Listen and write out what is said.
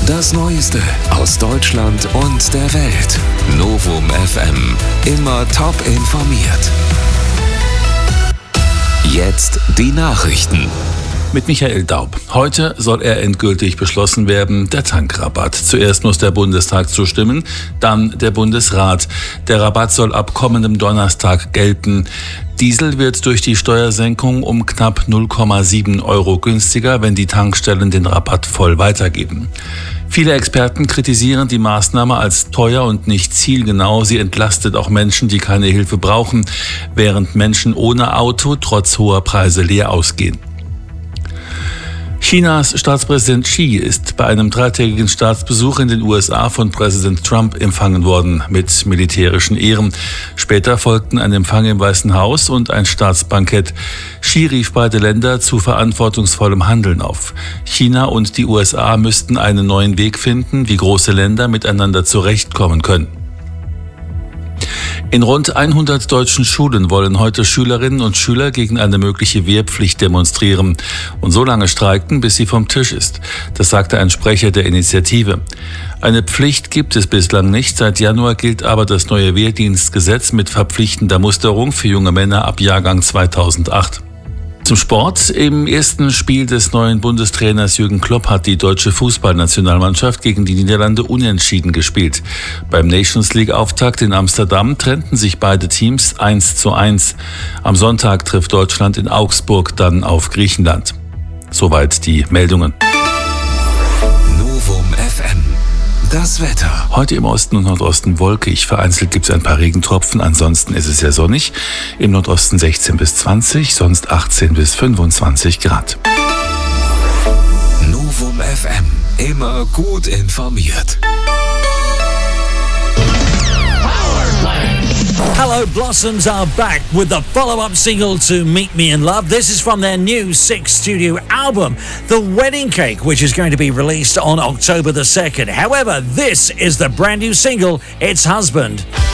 Das Neueste aus Deutschland und der Welt. Novum FM. Immer top informiert. Jetzt die Nachrichten. Mit Michael Daub. Heute soll er endgültig beschlossen werden, der Tankrabatt. Zuerst muss der Bundestag zustimmen, dann der Bundesrat. Der Rabatt soll ab kommendem Donnerstag gelten. Diesel wird durch die Steuersenkung um knapp 0,7 Euro günstiger, wenn die Tankstellen den Rabatt voll weitergeben. Viele Experten kritisieren die Maßnahme als teuer und nicht zielgenau. Sie entlastet auch Menschen, die keine Hilfe brauchen, während Menschen ohne Auto trotz hoher Preise leer ausgehen. Chinas Staatspräsident Xi ist bei einem 3-tägigen Staatsbesuch in den USA von Präsident Trump empfangen worden mit militärischen Ehren. Später folgten ein Empfang im Weißen Haus und ein Staatsbankett. Xi rief beide Länder zu verantwortungsvollem Handeln auf. China und die USA müssten einen neuen Weg finden, wie große Länder miteinander zurechtkommen können. In rund 100 deutschen Schulen wollen heute Schülerinnen und Schüler gegen eine mögliche Wehrpflicht demonstrieren und so lange streiken, bis sie vom Tisch ist. Das sagte ein Sprecher der Initiative. Eine Pflicht gibt es bislang nicht. Seit Januar gilt aber das neue Wehrdienstgesetz mit verpflichtender Musterung für junge Männer ab Jahrgang 2008. Zum Sport. Im ersten Spiel des neuen Bundestrainers Jürgen Klopp hat die deutsche Fußballnationalmannschaft gegen die Niederlande unentschieden gespielt. Beim Nations-League-Auftakt in Amsterdam trennten sich beide Teams 1:1. Am Sonntag trifft Deutschland in Augsburg dann auf Griechenland. Soweit die Meldungen. Novum FM. Das Wetter. Heute im Osten und Nordosten wolkig. Vereinzelt gibt es ein paar Regentropfen. Ansonsten ist es sehr sonnig. Im Nordosten 16 bis 20, sonst 18 bis 25 Grad. Novum FM. Immer gut informiert. Hello Blossoms are back with the follow-up single to Meet Me in Love. This is from their new 6th studio album, The Wedding Cake, which is going to be released on October the 2nd. However, this is the brand new single, It's Husband.